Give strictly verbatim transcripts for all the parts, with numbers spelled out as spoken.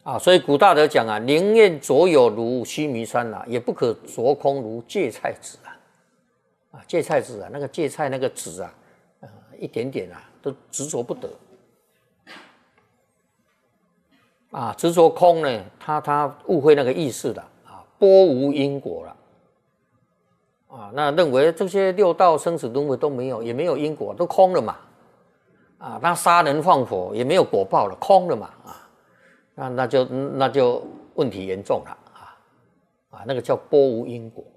啊，所以古大德讲啊，宁愿左有如须弥山啊，也不可着空如芥菜籽啊。啊，芥菜籽啊，那个芥菜那个籽啊，呃，一点点啊，都执着不得。啊，执着空呢，他他误会那个意思了啊，波无因果了。啊，那认为这些六道生死轮回都没有，也没有因果，都空了嘛。啊，那杀人放火也没有果报了，空了嘛。啊，那那就那就问题严重了啊啊，那个叫波无因果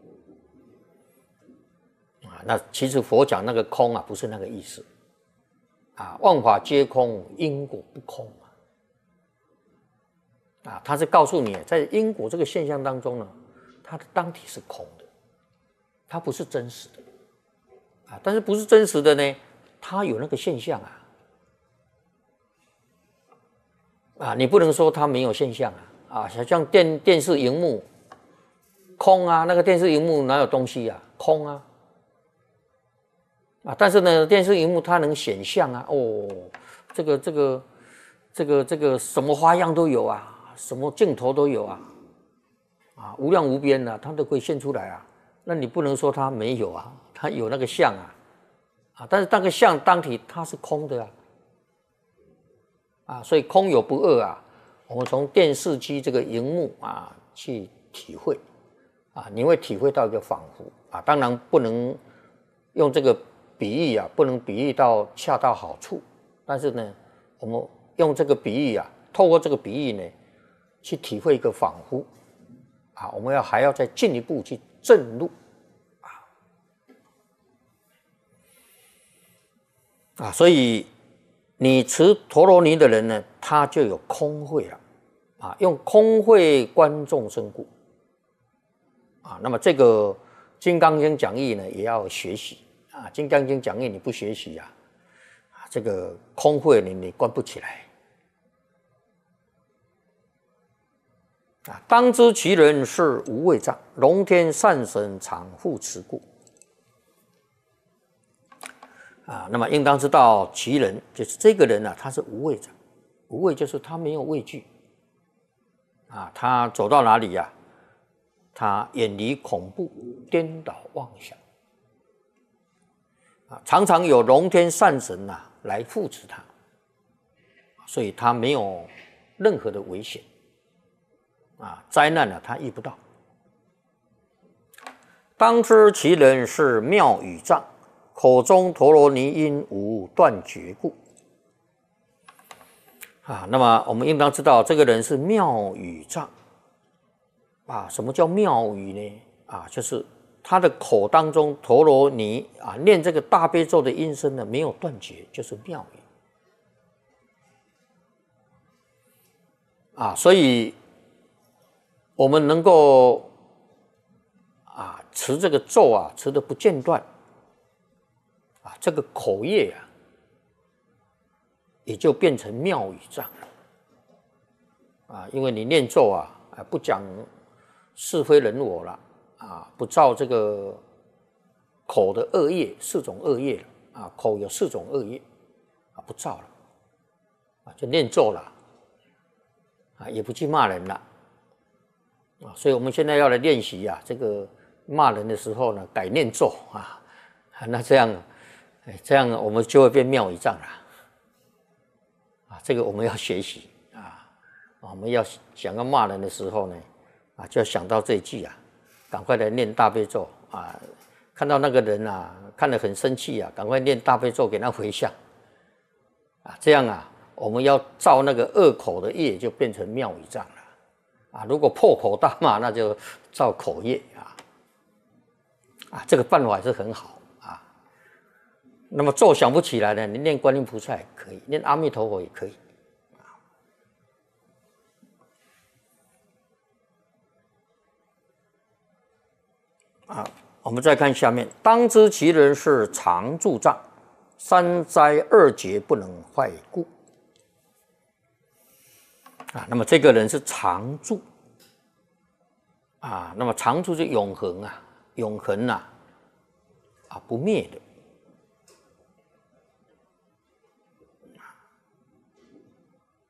啊。那其实佛讲那个空啊，不是那个意思啊，万法皆空，因果不空啊。啊，他是告诉你，在因果这个现象当中呢，它的当体是空的，它不是真实的啊。但是不是真实的呢？它有那个现象啊。啊，你不能说它没有现象啊！啊，像电电视荧幕，空啊，那个电视荧幕哪有东西啊？空啊！啊，但是呢，电视荧幕它能显像啊，哦，这个这个这个这个什么花样都有啊，什么镜头都有啊，啊，无量无边啊，它都可以现出来啊。那你不能说它没有啊，它有那个相啊，啊，但是那个相当体它是空的啊。啊，所以空有不二啊。我们从电视机这个荧幕啊去体会啊，你会体会到一个仿佛啊。当然不能用这个比喻啊，不能比喻到恰到好处。但是呢，我们用这个比喻啊，透过这个比喻呢，去体会一个仿佛啊。我们要还要再进一步去证入啊啊，所以。你持陀罗尼的人呢，他就有空慧了，啊，用空慧观众生故，啊，那么这个《金刚经》讲义呢，也要学习啊，《金刚经》讲义你不学习啊，啊，这个空慧你你观不起来，啊，当知其人是无畏障，龙天善神常护持故。啊，那么应当知道其人就是这个人啊，他是无畏者，无畏就是他没有畏惧啊，他走到哪里呀、啊，他远离恐怖、颠倒妄想啊，常常有龙天善神呐、啊、来护持他，所以他没有任何的危险啊，灾难呢他遇不到。当知其人是妙语藏。口中陀罗尼因无断绝故啊，那么我们应当知道，这个人是妙语藏啊。什么叫妙语呢？啊，就是他的口当中陀罗尼啊，念这个大悲咒的音声呢，没有断绝，就是妙语啊。所以，我们能够啊持这个咒啊，持得不间断。啊，这个口业啊，也就变成妙语藏了啊，因为你念咒啊，啊不讲是非人我了啊，不造这个口的恶业，四种恶业了啊，口有四种恶业啊，不造了啊，就念咒了啊，也不去骂人了啊，所以我们现在要来练习啊，这个骂人的时候呢，改念咒啊，那这样。这样我们就会变妙语藏了啊！这个我们要学习啊！我们要想要骂人的时候呢，啊，就要想到这一句啊，赶快来念大悲咒啊！看到那个人啊，看得很生气啊，赶快念大悲咒给他回向啊！这样啊，我们要造那个恶口的业，就变成妙语藏了啊！如果破口大骂，那就造口业啊！啊，这个办法是很好。那么咒想不起来呢，你念观音菩萨也可以，念阿弥陀佛也可以。啊，我们再看下面，当知其人是常住障，三灾二劫不能坏故。啊，那么这个人是常住啊，那么常住是永恒啊，永恒呐、啊，啊不灭的。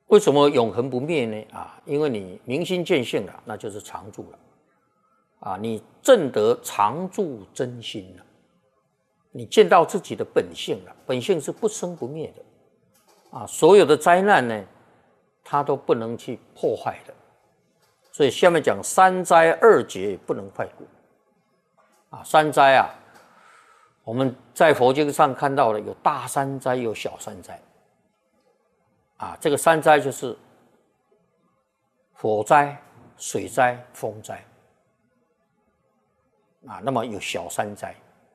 为什么永恒不灭呢？啊，因为你明心见性了，那就是常住了。啊，你证得常住真心了，你见到自己的本性了，本性是不生不灭的。啊，所有的灾难呢，它都不能去破坏的。所以下面讲三灾二劫不能坏故。啊，三灾啊，我们在佛经上看到了有大三灾，有小三灾。啊，这个三灾就是火灾、水灾、风灾。啊，那么有小三灾。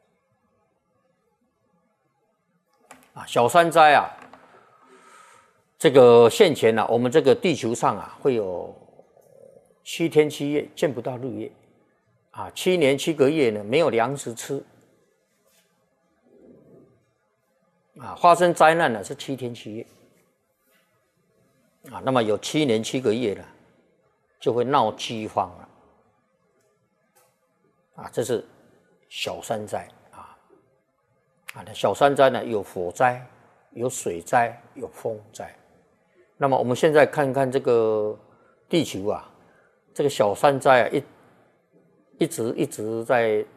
啊，小三灾啊，这个现前啊，我们这个地球上啊，会有七天七夜见不到日月，啊，七年七个月呢没有粮食吃，啊，发生灾难呢是七天七夜。啊，那么有七年七个月了，就会闹饥荒了。啊，这是小三灾啊。啊，那小三灾呢，有火灾，有水灾，有风灾。那么我们现在看看这个地球啊，这个小三灾啊，一一直一直在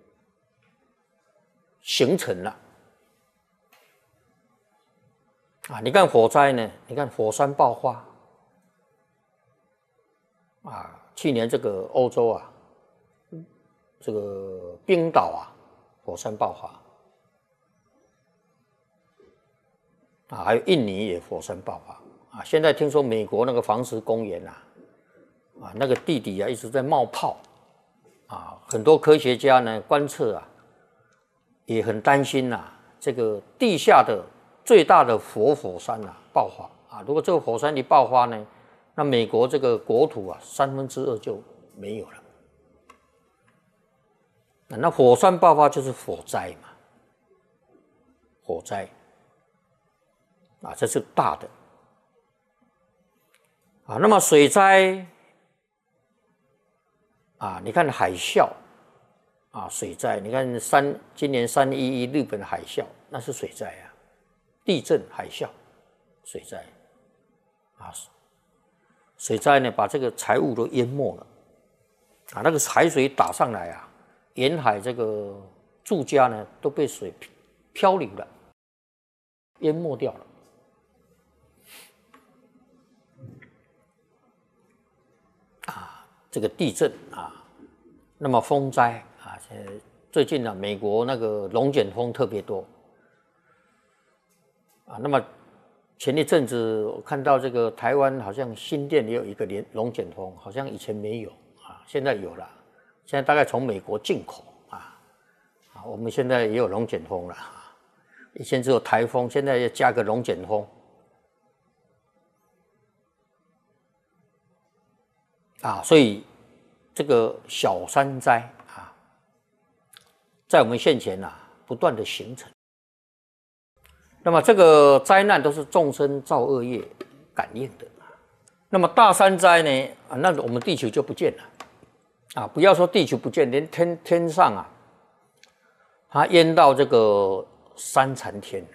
形成了。啊，你看火灾呢？你看火山爆发，啊，去年这个欧洲啊，这个冰岛啊，火山爆发，啊，还有印尼也火山爆发，啊，现在听说美国那个黄石公园啊，啊，那个地底啊一直在冒泡，啊，很多科学家呢观测啊，也很担心呐、啊，这个地下的最大的活火山啊爆发啊，如果这个火山一爆发呢，那美国这个国土啊三分之二就没有了。那火山爆发就是火灾嘛，火灾啊，这是大的啊。那么水灾啊，你看海啸啊，水灾，你看三今年三一一日本海啸，那是水灾啊。地震、海啸、水灾，啊，水灾呢，把这个财物都淹没了，啊，那个海水打上来啊，沿海这个住家呢都被水漂流了，淹没掉了。啊，这个地震啊，那么风灾啊，最近呢，美国那个龙卷风特别多。啊，那么前一阵子我看到这个台湾好像新店也有一个连龙卷风，好像以前没有啊，现在有了，现在大概从美国进口啊，啊，我们现在也有龙卷风了啊，以前只有台风，现在要加个龙卷风啊，所以这个小山灾啊，在我们现前啊不断的形成。那么这个灾难都是众生造恶业感应的。那么大山灾呢？啊，那我们地球就不见了啊！不要说地球不见，连天天上啊，它淹到这个三禅天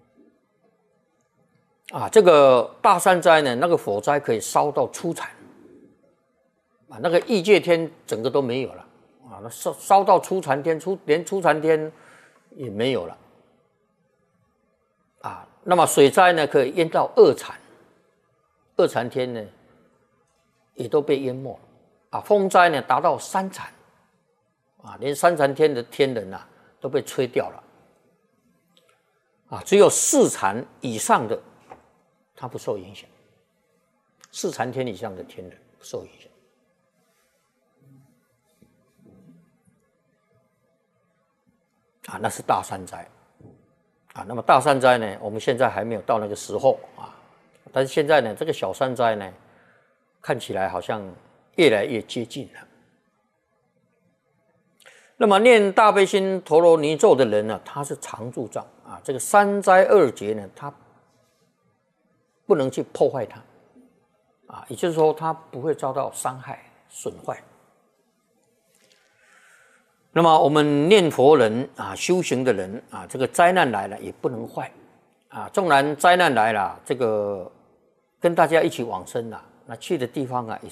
啊。这个大山灾呢，那个火灾可以烧到初禅啊，那个异界天整个都没有了啊，那烧烧到初禅天，初连初禅天也没有了。啊，那么水灾呢，可以淹到二禅，二禅天呢，也都被淹没了。啊，风灾呢，达到三禅，啊，连三禅天的天人啊，都被吹掉了。啊，只有四禅以上的，它不受影响。四禅天以上的天人不受影响。啊，那是大山灾。啊，那么大山灾呢，我们现在还没有到那个时候啊，但是现在呢，这个小山灾呢，看起来好像越来越接近了。那么念大悲心陀罗尼咒的人呢，他是常住障啊，这个三灾二劫呢，他不能去破坏它啊，也就是说，他不会遭到伤害损坏。那么我们念佛人啊，修行的人啊，这个灾难来了也不能坏啊。纵然灾难来了，这个跟大家一起往生啦。那去的地方啊，也